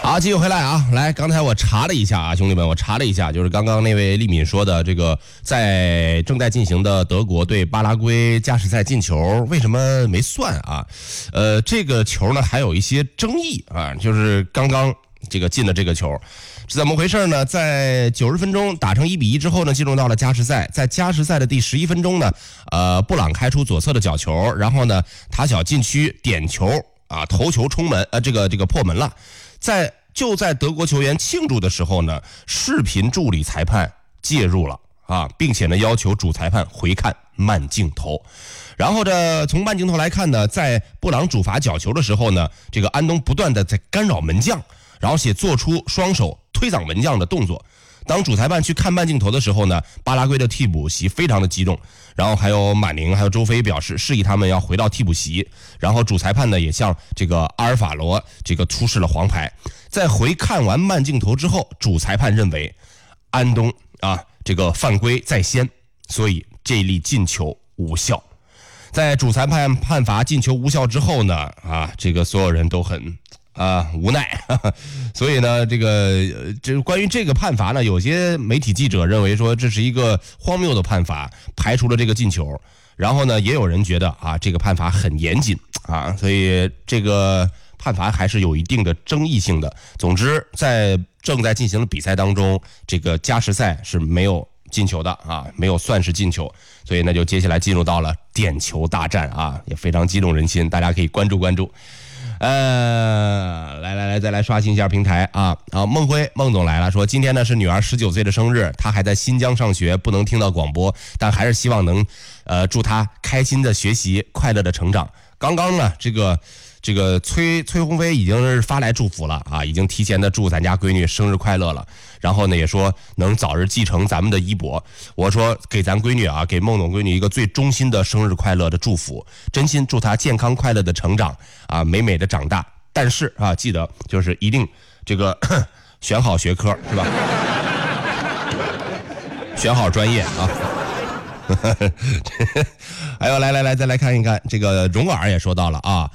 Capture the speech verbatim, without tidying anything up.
好，继续回来啊！来，刚才我查了一下啊，兄弟们，我查了一下，就是刚刚那位利敏说的这个，在正在进行的德国对巴拉圭加时赛进球，为什么没算啊？呃，这个球呢还有一些争议啊，就是刚刚这个进的这个球是怎么回事呢？在九十分钟打成一比一之后呢，进入到了加时赛，在加时赛的第十一分钟呢，呃，布朗开出左侧的角球，然后呢，塔小禁区点球啊，头球冲门，呃，这个这个破门了。在就在德国球员庆祝的时候呢，视频助理裁判介入了啊，并且呢要求主裁判回看慢镜头。然后呢，从慢镜头来看呢，在布朗主罚角球的时候呢，这个安东不断的在干扰门将，然后且做出双手推搡门将的动作。当主裁判去看慢镜头的时候呢，巴拉圭的替补席非常的激动，然后还有马宁还有周飞表示示意他们要回到替补席，然后主裁判呢也向这个阿尔法罗这个出示了黄牌。在回看完慢镜头之后，主裁判认为安东啊这个犯规在先，所以这粒进球无效。在主裁判判罚进球无效之后呢，啊这个所有人都很啊，无奈，呵呵，所以呢，这个这关于这个判罚呢，有些媒体记者认为说这是一个荒谬的判罚，排除了这个进球。然后呢，也有人觉得啊，这个判罚很严谨啊，所以这个判罚还是有一定的争议性的。总之，在正在进行的比赛当中，这个加时赛是没有进球的啊，没有算是进球，所以呢，就接下来进入到了点球大战啊，也非常激动人心，大家可以关注关注。呃，来来来，再来刷新一下平台啊！啊，孟辉孟总来了，说今天呢是女儿十九岁的生日，她还在新疆上学，不能听到广播，但还是希望能，呃，祝她开心的学习，快乐的成长。刚刚呢，这个这个崔崔鸿飞已经是发来祝福了啊，已经提前的祝咱家闺女生日快乐了。然后呢，也说能早日继承咱们的衣钵。我说给咱闺女啊，给孟总闺女一个最衷心的生日快乐的祝福，真心祝她健康快乐的成长啊，美美的长大。但是啊，记得就是一定这个选好学科是吧？选好专业啊。还有来来来，再来看一看这个荣尔也说到了啊。